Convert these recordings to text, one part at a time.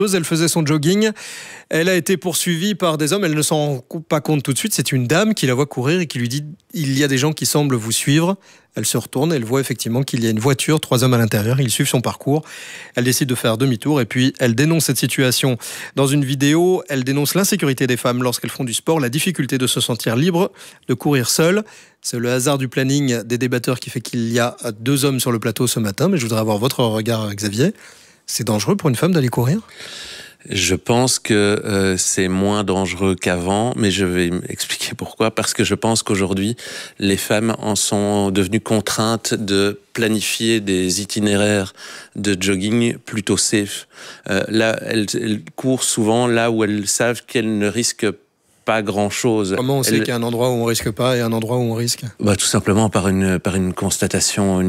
Elle faisait son jogging. Elle a été poursuivie par des hommes. Elle ne s'en rend pas compte tout de suite. C'est une dame qui la voit courir et qui lui dit « Il y a des gens qui semblent vous suivre ». Elle se retourne. Elle voit effectivement qu'il y a une voiture, 3 hommes à l'intérieur. Ils suivent son parcours. Elle décide de faire demi-tour et puis elle dénonce cette situation. Dans une vidéo, elle dénonce l'insécurité des femmes lorsqu'elles font du sport, la difficulté de se sentir libre, de courir seule. C'est le hasard du planning des débatteurs qui fait qu'il y a 2 hommes sur le plateau ce matin. Mais je voudrais avoir votre regard, Xavier. C'est dangereux pour une femme d'aller courir ? Je pense que c'est moins dangereux qu'avant, mais je vais expliquer pourquoi. Parce que je pense qu'aujourd'hui, les femmes en sont devenues contraintes de planifier des itinéraires de jogging plutôt safe. Là, elles courent souvent là où elles savent qu'elles ne risquent pas grand-chose. Comment on sait qu'il y a un endroit où on risque pas et un endroit où on risque ? Tout simplement par une constatation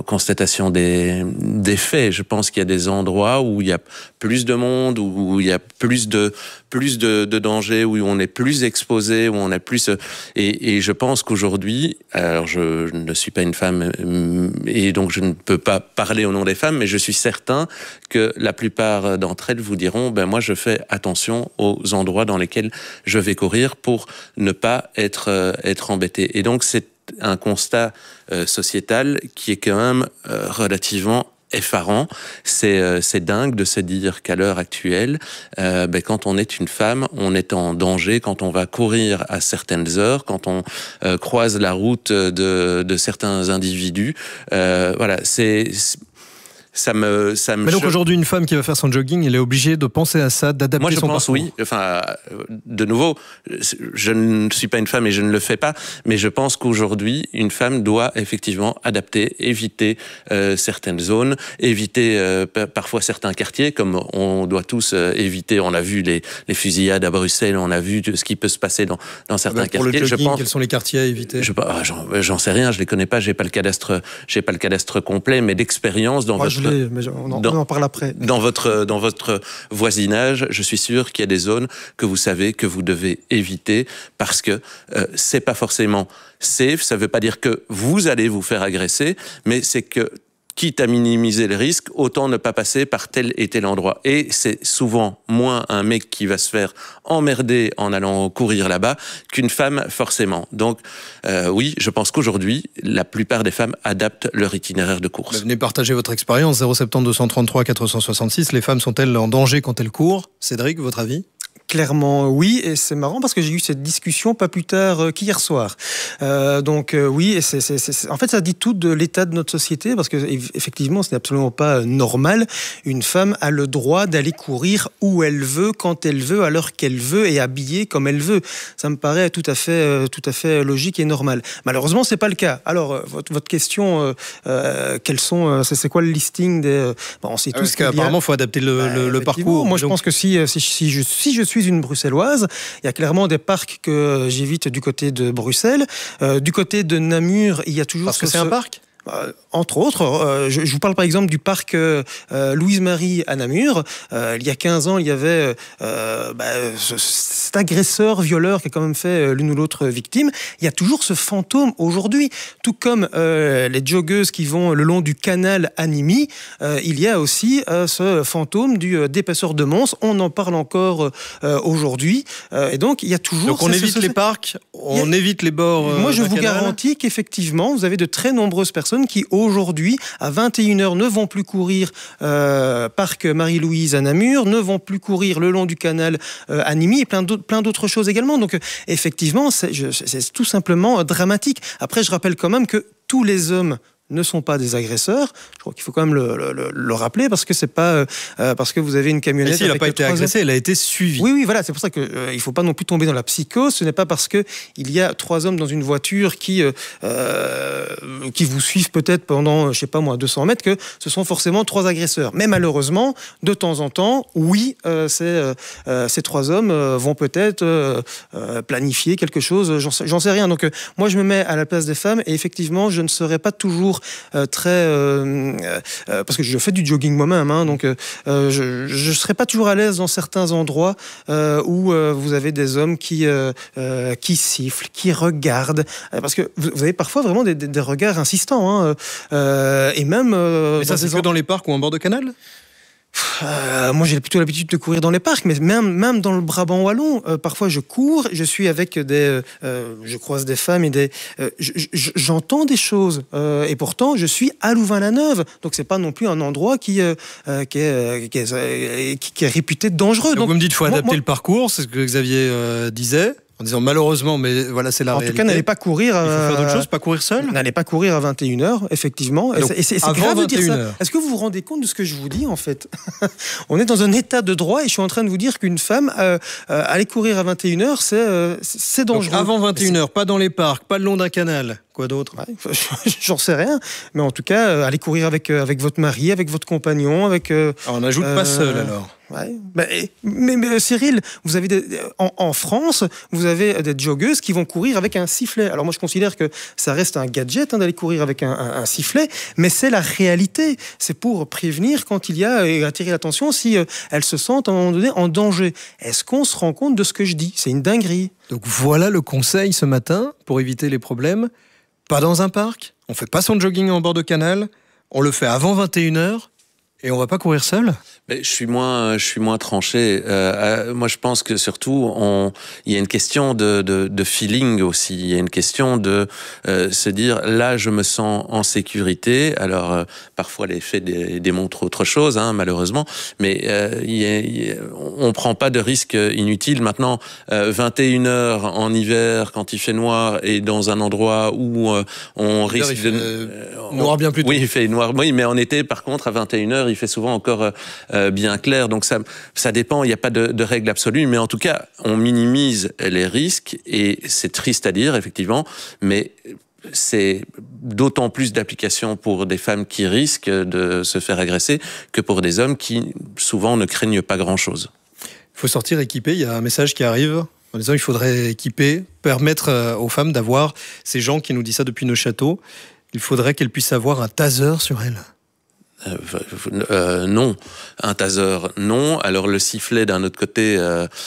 des faits. Je pense qu'il y a des endroits où il y a plus de monde, où il y a plus de danger, où on est plus exposé, où on est plus... Et je pense qu'aujourd'hui, alors je ne suis pas une femme et donc je ne peux pas parler au nom des femmes, mais je suis certain que la plupart d'entre elles vous diront moi je fais attention aux endroits dans lesquels je vais courir pour ne pas être embêté. Et donc c'est un constat sociétal qui est quand même relativement effarant. C'est dingue de se dire qu'à l'heure actuelle, quand on est une femme, on est en danger quand on va courir à certaines heures, quand on croise la route de certains individus. Voilà, ça me Mais donc aujourd'hui, une femme qui va faire son jogging, elle est obligée de penser à ça, d'adapter son parcours. Moi, je pense oui. Enfin, de nouveau, je ne suis pas une femme et je ne le fais pas, mais je pense qu'aujourd'hui, une femme doit effectivement adapter, éviter certaines zones, éviter parfois certains quartiers, comme on doit tous éviter. On a vu les fusillades à Bruxelles, on a vu ce qui peut se passer dans certains quartiers. Pour le jogging, quels sont les quartiers à éviter ? J'en sais rien, je les connais pas, j'ai pas le cadastre complet, mais d'expérience dans votre... Mais on en parle après. Dans votre voisinage, je suis sûr qu'il y a des zones que vous savez que vous devez éviter parce que c'est pas forcément safe. Ça veut pas dire que vous allez vous faire agresser, mais c'est que quitte à minimiser le risque, autant ne pas passer par tel et tel endroit. Et c'est souvent moins un mec qui va se faire emmerder en allant courir là-bas qu'une femme, forcément. Donc, oui, je pense qu'aujourd'hui, la plupart des femmes adaptent leur itinéraire de course. Venez partager votre expérience, 070 233 466. Les femmes sont-elles en danger quand elles courent ? Cédric, votre avis ? Clairement oui, et c'est marrant parce que j'ai eu cette discussion pas plus tard qu'hier soir. Oui, et en fait ça dit tout de l'état de notre société parce que effectivement ce n'est absolument pas normal. Une femme a le droit d'aller courir où elle veut, quand elle veut, à l'heure qu'elle veut et habillée comme elle veut. Ça me paraît tout à fait logique et normal. Malheureusement c'est pas le cas. Alors votre question, quels sont, c'est quoi le listing des on sait tous parce qu'apparemment il faut adapter le parcours. Moi je pense que si je suis une Bruxelloise, il y a clairement des parcs que j'évite du côté de Bruxelles. Du côté de Namur, il y a toujours... Parce que c'est un parc ? Entre autres, je vous parle par exemple du parc Louise-Marie à Namur. Il y a 15 ans, il y avait cet agresseur, violeur qui a quand même fait l'une ou l'autre victime. Il y a toujours ce fantôme aujourd'hui. Tout comme les joggeuses qui vont le long du canal Animi, il y a aussi ce fantôme du dépasseur de Mons. On en parle encore aujourd'hui. Et donc, il y a toujours... Donc on évite les parcs, on évite les bords Moi, je vous garantis qu'effectivement, vous avez de très nombreuses personnes qui aujourd'hui, à 21h, ne vont plus courir parc Marie-Louise à Namur, ne vont plus courir le long du canal Animi et plein d'autres choses également. Donc effectivement, c'est tout simplement dramatique. Après, je rappelle quand même que tous les hommes ne sont pas des agresseurs. Je crois qu'il faut quand même le rappeler parce que c'est pas parce que vous avez une camionnette. Mais si, elle n'a pas été agressée, elle a été suivie. Oui, voilà, c'est pour ça que il faut pas non plus tomber dans la psychose. Ce n'est pas parce que il y a 3 hommes dans une voiture qui vous suivent peut-être pendant, je sais pas moi, 200 mètres que ce sont forcément 3 agresseurs. Mais malheureusement, de temps en temps, oui, ces 3 hommes vont peut-être planifier quelque chose. J'en sais rien. Donc moi, je me mets à la place des femmes et effectivement, je ne serais pas toujours parce que je fais du jogging moi-même, donc je serais pas toujours à l'aise dans certains endroits où vous avez des hommes qui sifflent, qui regardent, parce que vous avez parfois vraiment des regards insistants, et même. Mais ça, c'est que dans les parcs ou en bord de canal ? Moi, j'ai plutôt l'habitude de courir dans les parcs, mais même dans le Brabant wallon, parfois je cours, je suis avec je croise des femmes et j'entends des choses. Et pourtant, je suis à Louvain-la-Neuve, donc c'est pas non plus un endroit qui est réputé dangereux. Donc vous me dites, faut adapter le parcours, c'est ce que Xavier disait. En disant malheureusement, mais voilà, c'est la réalité. En tout cas, n'allez pas courir. Il faut faire d'autres choses, pas courir seul. N'allez pas courir à 21h, effectivement. Et c'est grave de dire ça. Est-ce que vous vous rendez compte de ce que je vous dis, en fait? On est dans un état de droit et je suis en train de vous dire qu'une femme, aller courir à 21h, c'est dangereux. Donc avant 21h, pas dans les parcs, pas le long d'un canal. Quoi d'autre? J'en sais rien. Mais en tout cas, aller courir avec votre mari, avec votre compagnon, avec... on n'ajoute pas seul, alors. Ouais. Mais Cyril, vous avez en France, vous avez des joggeuses qui vont courir avec un sifflet. Alors moi, je considère que ça reste un gadget d'aller courir avec un sifflet, mais c'est la réalité. C'est pour prévenir quand il y a et attirer l'attention si elles se sentent à un moment donné en danger. Est-ce qu'on se rend compte de ce que je dis? C'est une dinguerie. Donc voilà le conseil ce matin pour éviter les problèmes. Pas dans un parc, on fait pas son jogging en bord de canal, on le fait avant 21h et on va pas courir seul. Mais je suis moins tranché. Moi, je pense que surtout, il y a une question de feeling aussi. Il y a une question de se dire, là, je me sens en sécurité. Alors, parfois, les faits démontrent autre chose, hein, malheureusement. Mais on prend pas de risques inutiles. Maintenant, 21h en hiver, quand il fait noir, et dans un endroit où on risque de... noir bien plus tôt. Oui, il fait noir. Oui, mais en été, par contre, à 21h, il fait souvent encore... bien clair, donc ça dépend, il n'y a pas de règle absolue, mais en tout cas, on minimise les risques, et c'est triste à dire, effectivement, mais c'est d'autant plus d'applications pour des femmes qui risquent de se faire agresser que pour des hommes qui, souvent, ne craignent pas grand-chose. Il faut sortir équipé, il y a un message qui arrive en disant qu'il faudrait équiper, permettre aux femmes d'avoir, ces gens qui nous disent ça depuis nos châteaux, il faudrait qu'elles puissent avoir un taser sur elles. Non, un taser, non. Alors le sifflet d'un autre côté,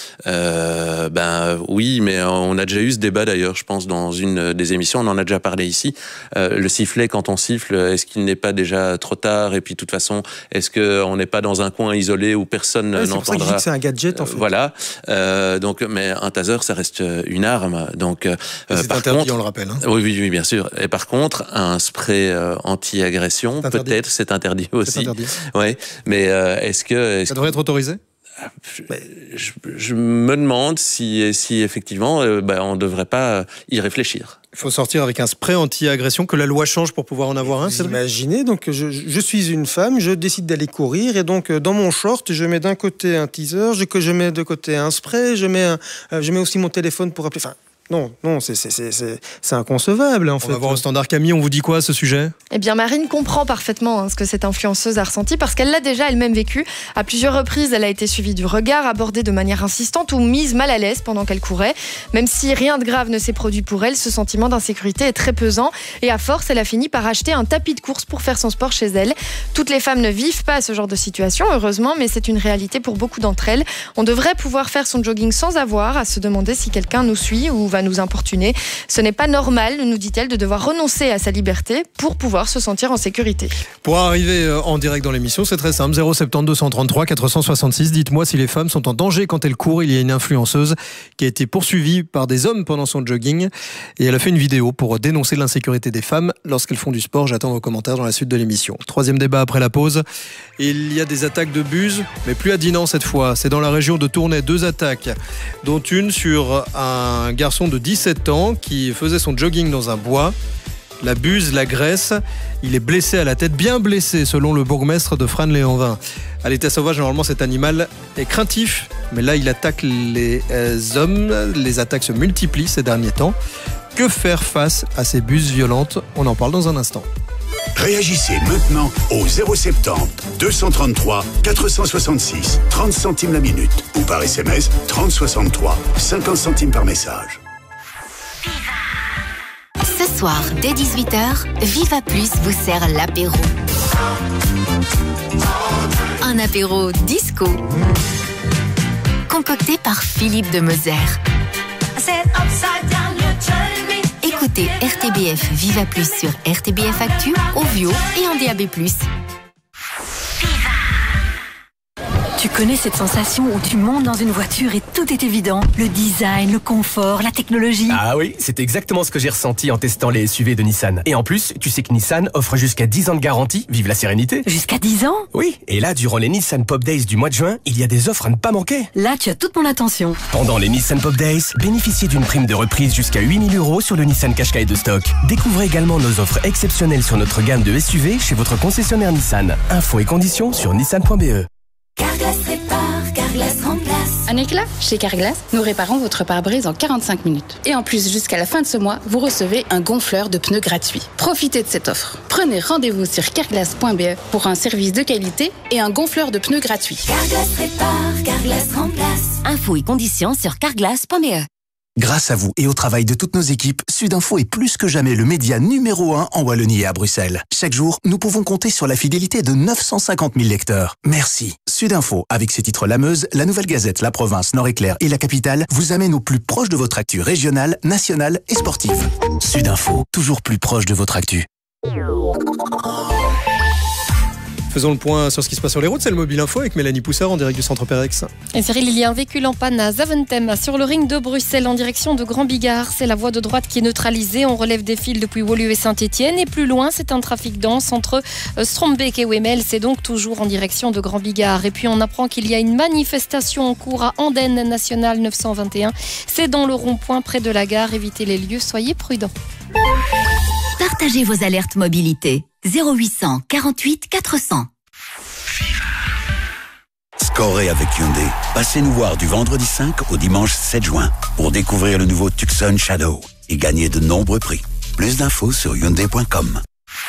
oui, mais on a déjà eu ce débat d'ailleurs, je pense, dans une des émissions, on en a déjà parlé ici. Le sifflet, quand on siffle, est-ce qu'il n'est pas déjà trop tard? Et puis de toute façon, est-ce qu'on n'est pas dans un coin isolé où personne n'entendra? C'est pour ça que je dis que c'est un gadget en fait. Voilà. Donc, mais un taser, ça reste une arme. Donc, c'est interdit, on le rappelle. Hein. Oui, bien sûr. Et par contre, un spray anti-agression, peut-être, c'est interdit aussi. C'est interdit. Ouais, mais est-ce que ça devrait être autorisé? Je me demande si effectivement, on ne devrait pas y réfléchir. Il faut sortir avec un spray anti-agression, que la loi change pour pouvoir en avoir un. Imaginez, donc je suis une femme, je décide d'aller courir et donc dans mon short, je mets d'un côté un teaser, je mets de côté un spray, je mets aussi mon téléphone pour appeler. Enfin, non, c'est inconcevable en fait. On va voir au standard. Camille, on vous dit quoi à ce sujet? Eh bien, Marine comprend parfaitement ce que cette influenceuse a ressenti parce qu'elle l'a déjà elle-même vécu. À plusieurs reprises, elle a été suivie du regard, abordée de manière insistante ou mise mal à l'aise pendant qu'elle courait. Même si rien de grave ne s'est produit pour elle, ce sentiment d'insécurité est très pesant et à force, elle a fini par acheter un tapis de course pour faire son sport chez elle. Toutes les femmes ne vivent pas ce genre de situation, heureusement, mais c'est une réalité pour beaucoup d'entre elles. On devrait pouvoir faire son jogging sans avoir à se demander si quelqu'un nous suit ou va nous importuner. Ce n'est pas normal, nous dit-elle, de devoir renoncer à sa liberté pour pouvoir se sentir en sécurité. Pour arriver en direct dans l'émission, c'est très simple, 070 233 466. Dites-moi si les femmes sont en danger quand elles courent. Il y a une influenceuse qui a été poursuivie par des hommes pendant son jogging et elle a fait une vidéo pour dénoncer l'insécurité des femmes lorsqu'elles font du sport. J'attends vos commentaires dans la suite de l'émission. Troisième débat après la pause. Il y a des attaques de buse, mais plus à Dinan cette fois. C'est dans la région de Tournai, 2 attaques, dont une sur un garçon de 17 ans qui faisait son jogging dans un bois. La buse l'agresse. Il est blessé à la tête, bien blessé selon le bourgmestre de Frasnes-les-Anvins. À l'état sauvage, normalement, cet animal est craintif, mais là, il attaque les hommes. Les attaques se multiplient ces derniers temps. Que faire face à ces buses violentes? On en parle dans un instant. Réagissez maintenant au 070 233 466, 30 centimes la minute, ou par SMS 3063, 50 centimes par message. Ce soir, dès 18h, Viva Plus vous sert l'apéro. Un apéro disco, concocté par Philippe de Moser. Écoutez RTBF Viva Plus sur RTBF Actu, Ovio et en DAB+. Tu connais cette sensation où tu montes dans une voiture et tout est évident? Le design, le confort, la technologie. Ah oui, c'est exactement ce que j'ai ressenti en testant les SUV de Nissan. Et en plus, tu sais que Nissan offre jusqu'à 10 ans de garantie. Vive la sérénité. Jusqu'à 10 ans? Oui, et là, durant les Nissan Pop Days du mois de juin, il y a des offres à ne pas manquer. Là, tu as toute mon attention. Pendant les Nissan Pop Days, bénéficiez d'une prime de reprise jusqu'à 8 000 € sur le Nissan Qashqai de stock. Découvrez également nos offres exceptionnelles sur notre gamme de SUV chez votre concessionnaire Nissan. Infos et conditions sur nissan.be. Carglass répare, Carglass remplace. Un éclat? Chez Carglass, nous réparons votre pare-brise en 45 minutes. Et en plus, jusqu'à la fin de ce mois, vous recevez un gonfleur de pneus gratuit. Profitez de cette offre. Prenez rendez-vous sur carglass.be pour un service de qualité et un gonfleur de pneus gratuit. Carglass répare, Carglass remplace. Infos et conditions sur carglass.be. Grâce à vous et au travail de toutes nos équipes, Sudinfo est plus que jamais le média numéro 1 en Wallonie et à Bruxelles. Chaque jour, nous pouvons compter sur la fidélité de 950 000 lecteurs. Merci. Sudinfo, avec ses titres La Meuse, La Nouvelle Gazette, La Province, Nord-Éclair et La Capitale, vous amène au plus proche de votre actu régionale, nationale et sportive. Sudinfo, toujours plus proche de votre actu. Faisons le point sur ce qui se passe sur les routes. C'est le Mobile Info avec Mélanie Poussard en direct du centre Pérex. Et Cyril, il y a un véhicule en panne à Zaventem sur le ring de Bruxelles en direction de Grand Bigard. C'est la voie de droite qui est neutralisée. On relève des fils depuis Woluwe et Saint-Etienne. Et plus loin, c'est un trafic dense entre Strombeek et Wemmel. C'est donc toujours en direction de Grand Bigard. Et puis on apprend qu'il y a une manifestation en cours à Andenne Nationale 921. C'est dans le rond-point près de la gare. Évitez les lieux, soyez prudents. Partagez vos alertes mobilité. 0800 48 400. Scorez avec Hyundai. Passez nous voir du vendredi 5 au dimanche 7 juin pour découvrir le nouveau Tucson Shadow et gagner de nombreux prix. Plus d'infos sur Hyundai.com.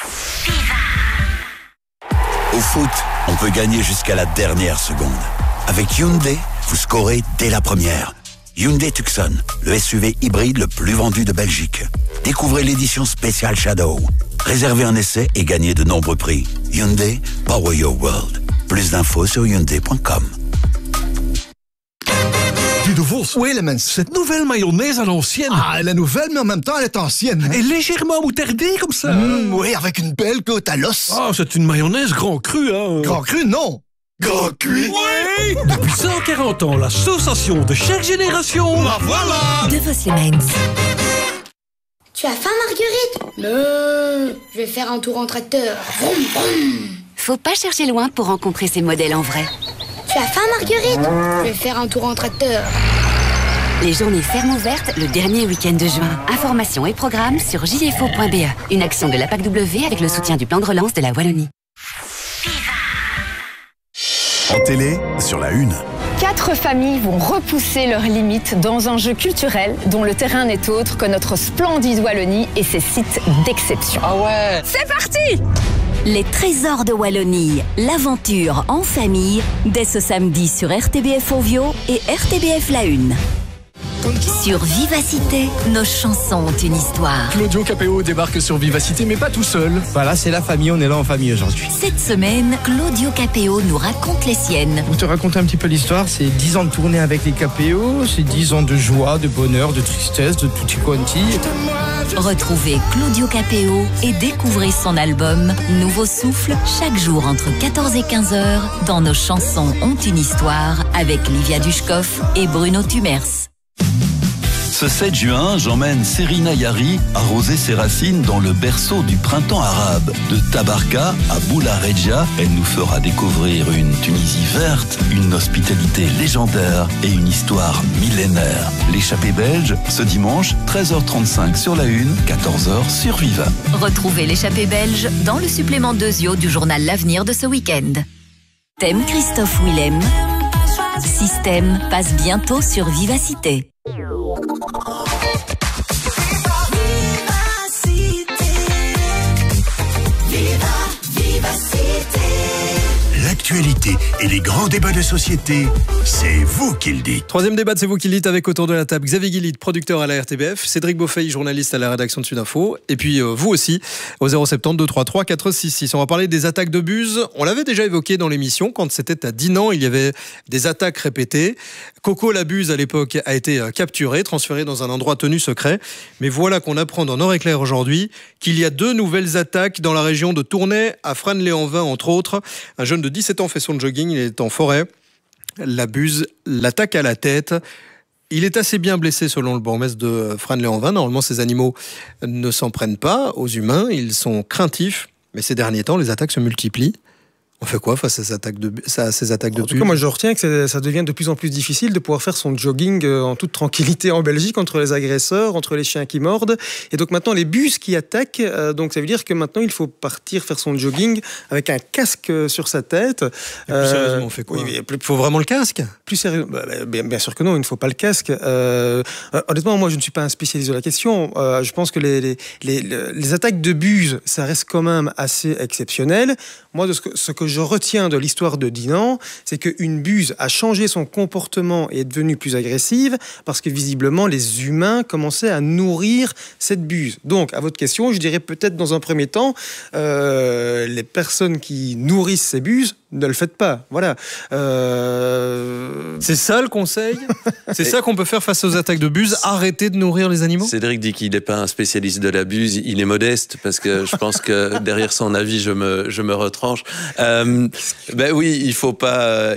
Au foot, on peut gagner jusqu'à la dernière seconde. Avec Hyundai, vous scorez dès la première. Hyundai Tucson, le SUV hybride le plus vendu de Belgique. Découvrez l'édition spéciale Shadow. Réservez un essai et gagnez de nombreux prix. Hyundai, Power Your World. Plus d'infos sur Hyundai.com. Dis de Vos. Oui, Elements. Cette nouvelle mayonnaise à l'ancienne. Ah, la nouvelle, mais en même temps, elle est ancienne. Hein? Et légèrement moutardée, comme ça. Oui, avec une belle côte à l'os. Ah, c'est une mayonnaise grand cru, hein. Grand cru, non. Grand cuit. Oui. Depuis 140 ans, la sensation de chaque génération. La voilà. De Vos Elements. Tu as faim, Marguerite? Non, je vais faire un tour en tracteur. Vroom, vroom. Faut pas chercher loin pour rencontrer ces modèles en vrai. Tu as faim, Marguerite? Je vais faire un tour en tracteur. Les journées fermes ouvertes le dernier week-end de juin. Informations et programmes sur jfo.be. Une action de la PAC-W avec le soutien du plan de relance de la Wallonie. En télé, sur la une. 4 familles vont repousser leurs limites dans un jeu culturel dont le terrain n'est autre que notre splendide Wallonie et ses sites d'exception. Ah ouais! C'est parti! Les trésors de Wallonie, l'aventure en famille, dès ce samedi sur RTBF Ovio et RTBF La Une. Sur Vivacité, nos chansons ont une histoire. Claudio Capéo débarque sur Vivacité, mais pas tout seul. Voilà, c'est la famille, on est là en famille aujourd'hui. Cette semaine, Claudio Capéo nous raconte les siennes. Pour te raconter un petit peu l'histoire, c'est 10 ans de tournée avec les Capéo, c'est 10 ans de joie, de bonheur, de tristesse, de tutti quanti. Retrouvez Claudio Capéo et découvrez son album Nouveau Souffle chaque jour entre 14 et 15 heures dans Nos chansons ont une histoire avec Livia Dushkov et Bruno Tumers. Ce 7 juin, j'emmène Serina Yari arroser ses racines dans le berceau du printemps arabe. De Tabarka à Boula-Regia, elle nous fera découvrir une Tunisie verte, une hospitalité légendaire et une histoire millénaire. L'échappée belge, ce dimanche, 13h35 sur la Une, 14h sur Viva. Retrouvez l'échappée belge dans le supplément 2 du journal L'Avenir de ce week-end. Thème Christophe Willem. Système passe bientôt sur Vivacité. L'actualité et les grands débats de société, c'est vous qui le dites. Troisième débat de C'est vous qui le dites avec autour de la table Xavier Guillit, producteur à la RTBF, Cédric Beaufeuille, journaliste à la rédaction de Sudinfo, et puis vous aussi au 070 233 466. On va parler des attaques de bus. On l'avait déjà évoqué dans l'émission quand c'était à Dinan, il y avait des attaques répétées. Coco la buse à l'époque a été capturé, transféré dans un endroit tenu secret. Mais voilà qu'on apprend dans Nord-Éclair aujourd'hui qu'il y a 2 nouvelles attaques dans la région de Tournai, à Frasnes-les-Anvins entre autres. Un jeune de 17 ans fait son jogging, il est en forêt. La buse l'attaque à la tête. Il est assez bien blessé selon le bourgmestre de Frasnes-lès-en-Vain. Normalement, ces animaux ne s'en prennent pas aux humains. Ils sont craintifs. Mais ces derniers temps, les attaques se multiplient. On fait quoi face à ces attaques de buse? En tout cas, moi, je retiens que ça devient de plus en plus difficile de pouvoir faire son jogging en toute tranquillité en Belgique entre les agresseurs, entre les chiens qui mordent. Et donc maintenant, les buses qui attaquent, donc ça veut dire que maintenant, il faut partir faire son jogging avec un casque sur sa tête. Plus sérieusement, on fait quoi? Il faut vraiment le casque? Plus sérieusement, bien sûr que non, il ne faut pas le casque. Honnêtement, moi, je ne suis pas un spécialiste de la question. Je pense que les attaques de buses, ça reste quand même assez exceptionnel. Moi, de ce que je retiens de l'histoire de Dinan, c'est qu'une buse a changé son comportement et est devenue plus agressive parce que visiblement les humains commençaient à nourrir cette buse. Donc, à votre question, je dirais peut-être dans un premier temps, les personnes qui nourrissent ces buses, ne le faites pas. Voilà. C'est ça le conseil? C'est ça qu'on peut faire face aux attaques de buse? Arrêter de nourrir les animaux? Cédric dit qu'il n'est pas un spécialiste de la buse, il est modeste, parce que je pense que derrière son avis, je me retranche. Ben oui, il faut pas.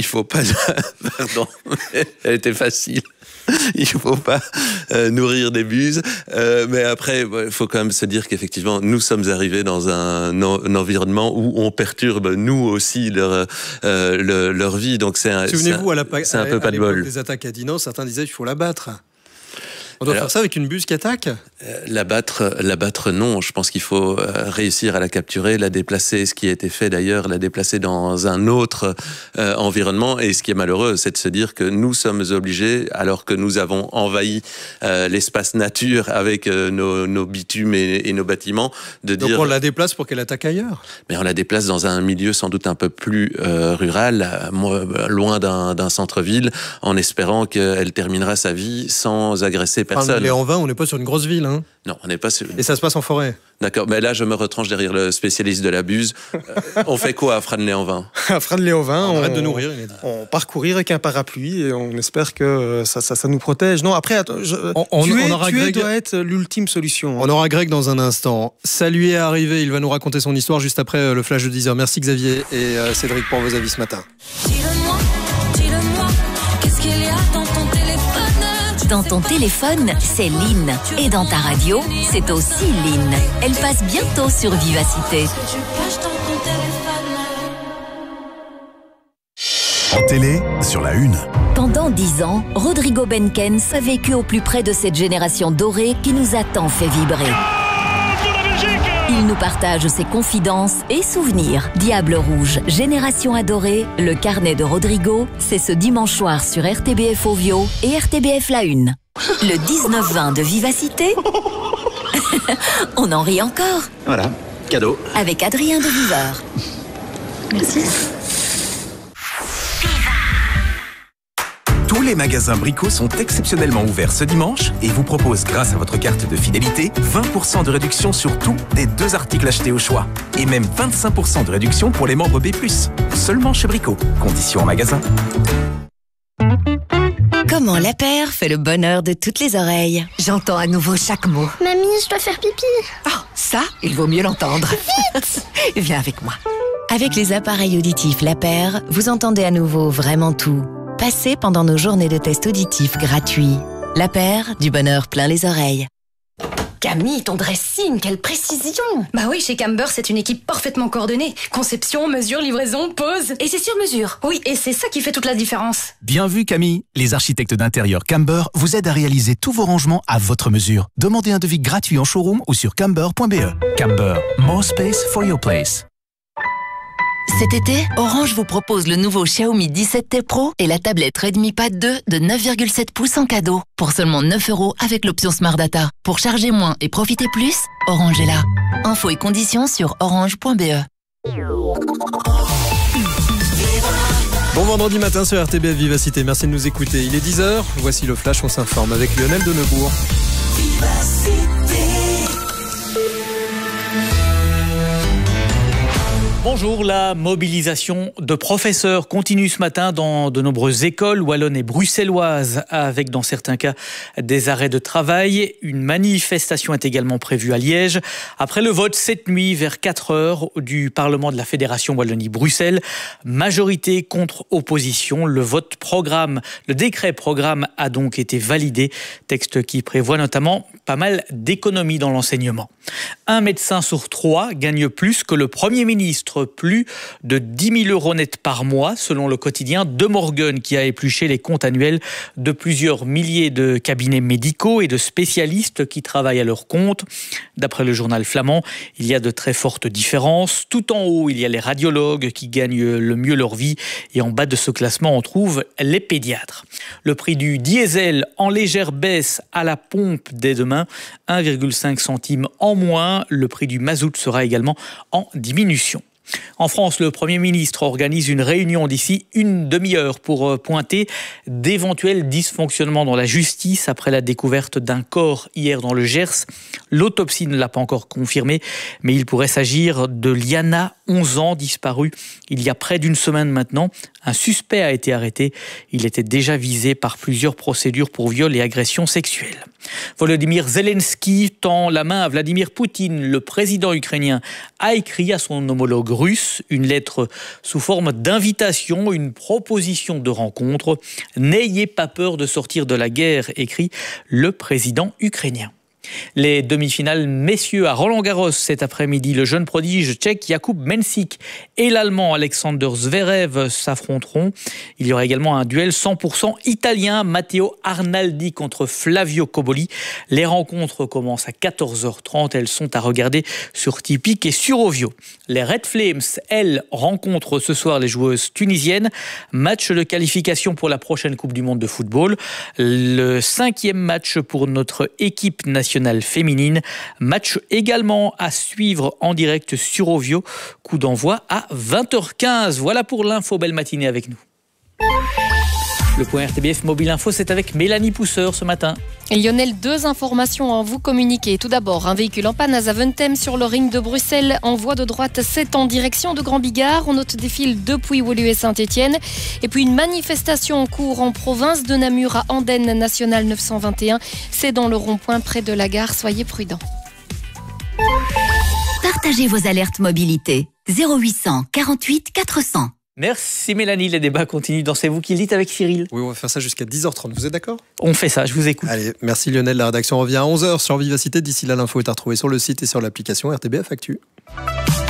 Pardon, elle était facile. Il ne faut pas nourrir des buses. Mais après, il faut quand même se dire qu'effectivement, nous sommes arrivés dans un environnement où on perturbe, nous aussi, leur vie. Donc souvenez-vous, c'est un peu pas de bol. Des attaques à Dinan, certains disaient qu'il faut la battre. On doit faire ça avec une buse qui attaque? La battre, non. Je pense qu'il faut réussir à la capturer, la déplacer. Ce qui a été fait d'ailleurs, la déplacer dans un autre environnement. Et ce qui est malheureux, c'est de se dire que nous sommes obligés, alors que nous avons envahi l'espace nature avec nos bitumes et nos bâtiments, Donc on la déplace pour qu'elle attaque ailleurs? Mais on la déplace dans un milieu sans doute un peu plus rural, loin d'un centre-ville, en espérant qu'elle terminera sa vie sans agresser personne. Frasnes-lès-en-Vain, on n'est pas sur une grosse ville. Hein. Non, on n'est pas sur... Et ça se passe en forêt? D'accord, mais là je me retranche derrière le spécialiste de la buse. On fait quoi à Frasnes-lès-en-Vain? À Frasnes-lès-en-Vain, on arrête de nourrir. On part courir avec un parapluie et on espère que ça nous protège. Non, après, tuer doit être l'ultime solution. On aura Greg dans un instant. Salut est arrivé, il va nous raconter son histoire juste après le flash de 10h. Merci Xavier et Cédric pour vos avis ce matin. Dis-le-moi, qu'est-ce qu'il y a dans ton téléphone? Dans ton téléphone, c'est Lynn. Et dans ta radio, c'est aussi Lynn. Elle passe bientôt sur Vivacité. En télé, sur la une. Pendant 10 ans, Rodrigo Benkens a vécu au plus près de cette génération dorée qui nous a tant fait vibrer. Il nous partage ses confidences et souvenirs. Diable Rouge, Génération Adorée, le carnet de Rodrigo, c'est ce dimanche soir sur RTBF Ovio et RTBF La Une. Le 19-20 de Vivacité. On en rit encore. Voilà, cadeau. Avec Adrien de Viveur. Merci. Tous les magasins Brico sont exceptionnellement ouverts ce dimanche et vous proposent, grâce à votre carte de fidélité, 20% de réduction sur tout des 2 articles achetés au choix. Et même 25% de réduction pour les membres B+. Seulement chez Brico. Conditions en magasin. Comment La Paire fait le bonheur de toutes les oreilles. J'entends à nouveau chaque mot. Mamie, je dois faire pipi. Oh, ça, il vaut mieux l'entendre. Vite. Viens avec moi. Avec les appareils auditifs La Paire, vous entendez à nouveau vraiment tout. Passez pendant nos journées de tests auditifs gratuits. La Paire, du bonheur plein les oreilles. Camille, ton dressing, quelle précision! Bah oui, chez Camber, c'est une équipe parfaitement coordonnée. Conception, mesure, livraison, pose. Et c'est sur mesure. Oui, et c'est ça qui fait toute la différence. Bien vu Camille, les architectes d'intérieur Camber vous aident à réaliser tous vos rangements à votre mesure. Demandez un devis gratuit en showroom ou sur camber.be. Camber, more space for your place. Cet été, Orange vous propose le nouveau Xiaomi 17T Pro et la tablette Redmi Pad 2 de 9,7 pouces en cadeau. Pour seulement 9 € avec l'option Smart Data. Pour charger moins et profiter plus, Orange est là. Infos et conditions sur orange.be. Bon vendredi matin sur RTBF Vivacité, merci de nous écouter. Il est 10h, voici le flash, on s'informe avec Lionel de Neubourg. Bonjour, la mobilisation de professeurs continue ce matin dans de nombreuses écoles wallonnes et bruxelloises, avec dans certains cas des arrêts de travail. Une manifestation est également prévue à Liège. Après le vote cette nuit vers 4h du Parlement de la Fédération Wallonie-Bruxelles, majorité contre opposition. Le décret programme a donc été validé, texte qui prévoit notamment pas mal d'économies dans l'enseignement. Un médecin sur 3 gagne plus que le Premier ministre, plus de 10 000 euros net par mois, selon le quotidien De Morgan, qui a épluché les comptes annuels de plusieurs milliers de cabinets médicaux et de spécialistes qui travaillent à leur compte. D'après le journal flamand, il y a de très fortes différences. Tout en haut, il y a les radiologues qui gagnent le mieux leur vie, et en bas de ce classement, on trouve les pédiatres. Le prix du diesel en légère baisse à la pompe dès demain, 1,5 centime en moins. Le prix du mazout sera également en diminution. En France, le Premier ministre organise une réunion d'ici une demi-heure pour pointer d'éventuels dysfonctionnements dans la justice après la découverte d'un corps hier dans le Gers. L'autopsie ne l'a pas encore confirmé, mais il pourrait s'agir de Liana, 11 ans, disparue il y a près d'une semaine maintenant. Un suspect a été arrêté. Il était déjà visé par plusieurs procédures pour viol et agression sexuelle. Volodymyr Zelensky tend la main à Vladimir Poutine. Le président ukrainien a écrit à son homologue russe une lettre sous forme d'invitation, une proposition de rencontre. « N'ayez pas peur de sortir de la guerre », écrit le président ukrainien. Les demi-finales messieurs à Roland-Garros cet après-midi. Le jeune prodige tchèque Jakub Mensik et l'allemand Alexander Zverev s'affronteront. Il y aura également un duel 100% italien, Matteo Arnaldi contre Flavio Cobolli. Les rencontres commencent à 14h30. Elles sont à regarder sur Tipeee et sur Ovio. Les Red Flames, elles, rencontrent ce soir les joueuses tunisiennes. Match de qualification pour la prochaine Coupe du Monde de football. Le 5e match pour notre équipe nationale féminine. Match également à suivre en direct sur Ovio. Coup d'envoi à 20h15. Voilà pour l'info. Belle matinée avec nous. Le point RTBF Mobile Info, c'est avec Mélanie Pousseur ce matin. Et Lionel, 2 informations à vous communiquer. Tout d'abord, un véhicule en panne à Zaventem sur le ring de Bruxelles en voie de droite 7 en direction de Grand Bigard. On note des files depuis Woluwe et Saint-Étienne. Et puis une manifestation en cours en province de Namur à Andenne nationale 921. C'est dans le rond-point près de la gare. Soyez prudents. Partagez vos alertes mobilité. 0800 48 400. Merci Mélanie, les débats continuent dans C'est vous qui le dites avec Cyril. Oui, on va faire ça jusqu'à 10h30, vous êtes d'accord ? On fait ça, je vous écoute. Allez, merci Lionel, la rédaction revient à 11h sur Vivacité. D'ici là, l'info est à retrouver sur le site et sur l'application RTBF Actu.